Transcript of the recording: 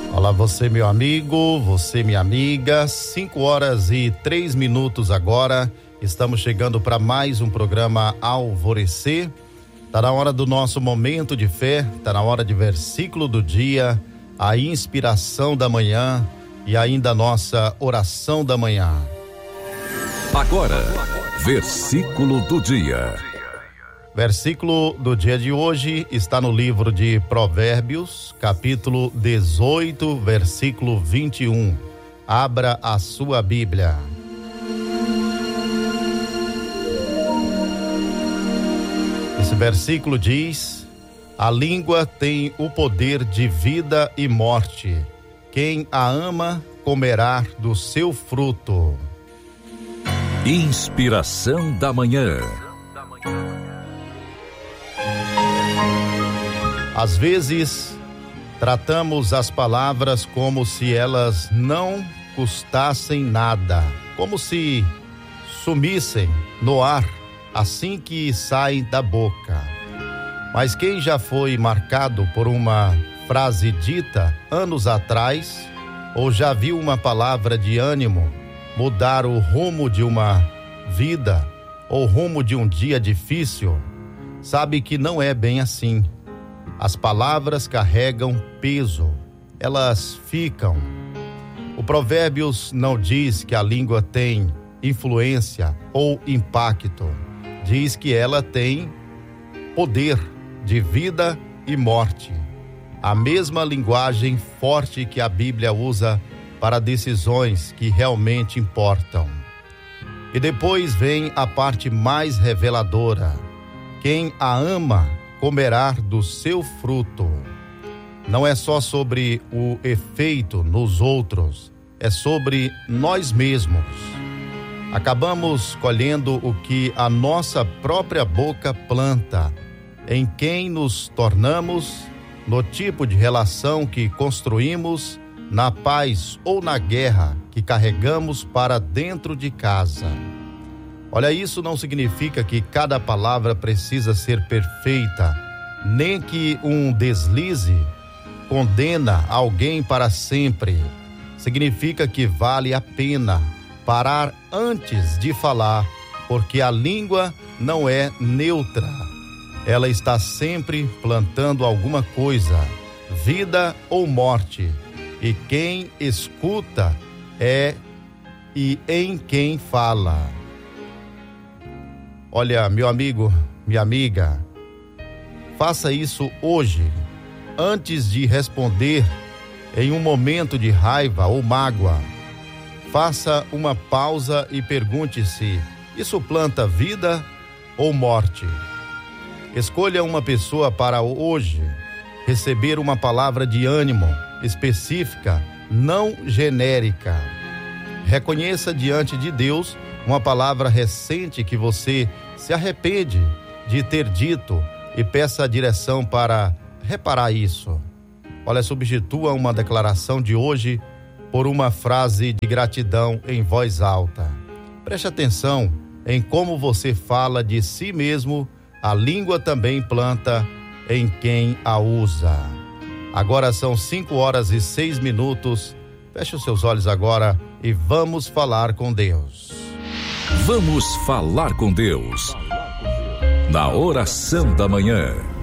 Olá, você meu amigo, você minha amiga, 5h03 agora, estamos chegando para mais um programa Alvorecer. Tá na hora do nosso momento de fé, tá na hora de versículo do dia, a inspiração da manhã e ainda a nossa oração da manhã. Agora, versículo do dia. Versículo do dia de hoje está no livro de Provérbios, capítulo 18, versículo 21. Abra a sua Bíblia. Esse versículo diz: a língua tem o poder de vida e morte. Quem a ama comerá do seu fruto. Inspiração da manhã. Às vezes, tratamos as palavras como se elas não custassem nada, como se sumissem no ar assim que saem da boca. Mas quem já foi marcado por uma frase dita anos atrás, ou já viu uma palavra de ânimo mudar o rumo de uma vida ou rumo de um dia difícil, sabe que não é bem assim. As palavras carregam peso, elas ficam. O Provérbios não diz que a língua tem influência ou impacto, diz que ela tem poder de vida e morte. A mesma linguagem forte que a Bíblia usa para decisões que realmente importam. E depois vem a parte mais reveladora: quem a ama comerá do seu fruto. Não é só sobre o efeito nos outros, é sobre nós mesmos. Acabamos colhendo o que a nossa própria boca planta, em quem nos tornamos, no tipo de relação que construímos, na paz ou na guerra que carregamos para dentro de casa. Olha, isso não significa que cada palavra precisa ser perfeita, nem que um deslize condena alguém para sempre. Significa que vale a pena parar antes de falar, porque a língua não é neutra. Ela está sempre plantando alguma coisa, vida ou morte, e quem escuta é e em quem fala. Olha, meu amigo, minha amiga, faça isso hoje, antes de responder em um momento de raiva ou mágoa. Faça uma pausa e pergunte-se: isso planta vida ou morte? Escolha uma pessoa para hoje receber uma palavra de ânimo específica, não genérica. Reconheça diante de Deus uma palavra recente que você se arrepende de ter dito e peça a direção para reparar isso. Olha, substitua uma declaração de hoje por uma frase de gratidão em voz alta. Preste atenção em como você fala de si mesmo. A língua também planta em quem a usa. Agora são 5h06. Feche os seus olhos agora e vamos falar com Deus. Vamos falar com Deus. Na oração da manhã.